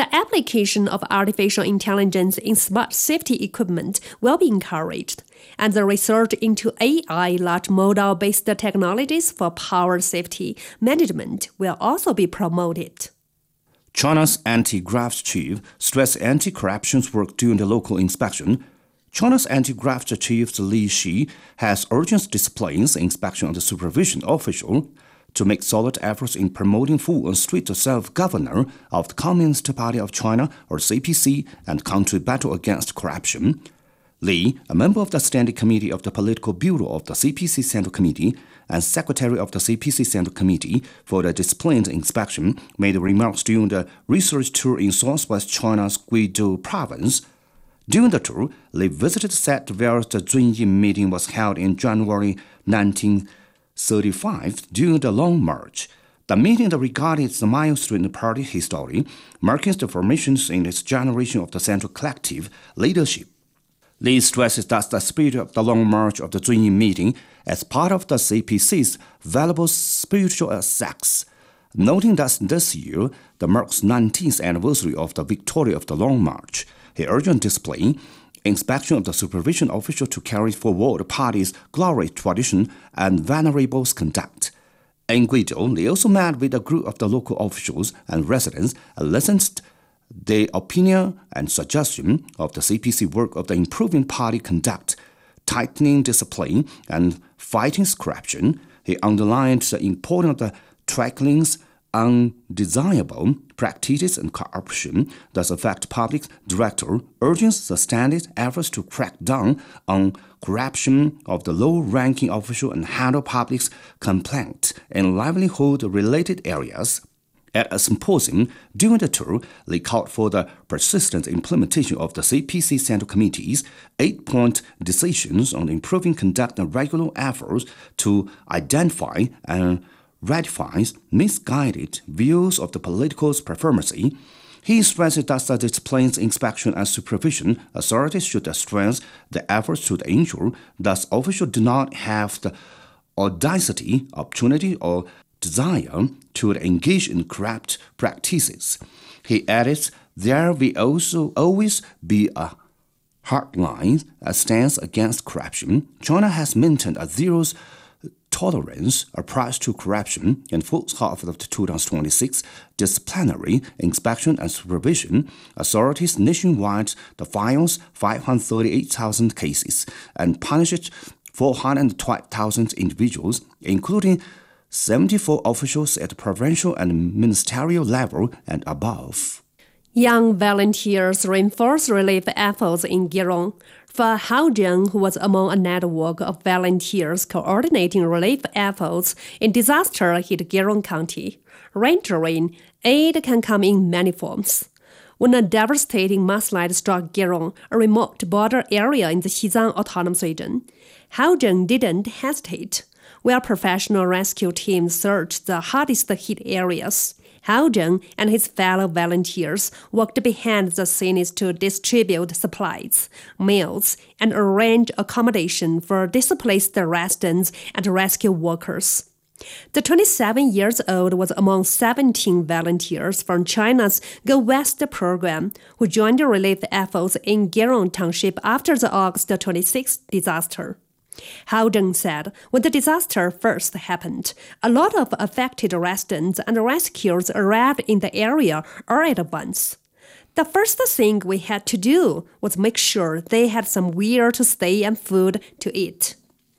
The application of artificial intelligence in smart safety equipment will be encouraged, and the research into AI large model-based technologies for power safety management will also be promoted. China's anti-graft chief stressed anti-corruption work during the local inspection. China's anti-graft chief Li Xi has urged disciplines inspection of the supervision official to make solid efforts in promoting full and strict self-governor of the Communist Party of China, or CPC, and country battle against corruption. Li, a member of the Standing Committee of the Political Bureau of the CPC Central Committee and Secretary of the CPC Central Committee for the Disciplined Inspection, made remarks during the research tour in southwest China's Guizhou province. During the tour, Li visited set where the Zunyin meeting was held in January 1935 during the Long March. The meeting regarded the milestone in party history, marking the formation in its generation of the Central Collective leadership. Li stresses that the spirit of the Long March of the Zunyin meeting as part of the CPC's valuable spiritual assets, noting that this year the marks 19th anniversary of the victory of the Long March. He urged discipline, inspection of the supervision official to carry forward the party's glorious tradition and venerable conduct. In Guizhou, Li also met with a group of the local officials and residents and listened to the opinion and suggestion of the CPC work of the improving party conduct, tightening discipline, and fighting corruption. He underlined the importance of the tackling undesirable practices and corruption that affect public director, urging the standard efforts to crack down on corruption of the low-ranking official and handle public complaints in livelihood-related areas. At a symposium during the tour, Li called for the persistent implementation of the CPC Central Committee's 8-point decisions on improving conduct and regular efforts to identify and ratify misguided views of the political performance. He stressed that the disciplines inspection and supervision authorities should strengthen the efforts to ensure that officials do not have the audacity, opportunity, or desire to engage in corrupt practices. He added, there will also always be a hardline stance against corruption. China has maintained a zero-tolerance approach to corruption in the first half of the 2026 disciplinary inspection and supervision. Authorities nationwide filed 538,000 cases and punished 412,000 individuals, including 74 officials at provincial and ministerial level and above. Young volunteers reinforce relief efforts in Girong. For Hao Zheng, who was among a network of volunteers coordinating relief efforts in disaster-hit Girong County, rendering aid can come in many forms. When a devastating mudslide struck Girong, a remote border area in the Xizang Autonomous Region, Hao Zheng didn't hesitate. Where professional rescue teams searched the hardest-hit areas, Hao Zheng and his fellow volunteers worked behind the scenes to distribute supplies, meals, and arrange accommodation for displaced residents and rescue workers. The 27-year-old was among 17 volunteers from China's Go West program who joined the relief efforts in Girong Township after the August 26 disaster. Hao Zheng said, when the disaster first happened, a lot of affected residents and rescuers arrived in the area all at once. The first thing we had to do was make sure they had somewhere to stay and food to eat.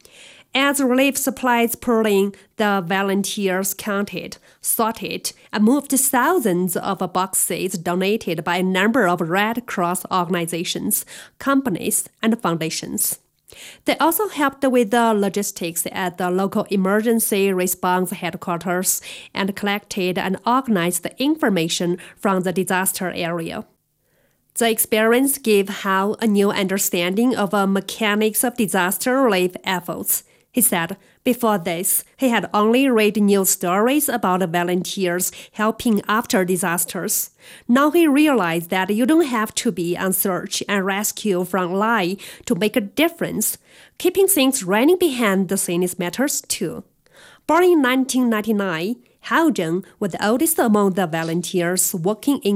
As relief supplies poured in, the volunteers counted, sorted, and moved thousands of boxes donated by a number of Red Cross organizations, companies, and foundations. They also helped with the logistics at the local emergency response headquarters and collected and organized the information from the disaster area. The experience gave Hao a new understanding of the mechanics of disaster relief efforts. He said before this, he had only read news stories about volunteers helping after disasters. Now he realized that you don't have to be on search and rescue front line to make a difference. Keeping things running behind the scenes matters too. Born in 1999, Hao Zheng was the oldest among the volunteers working in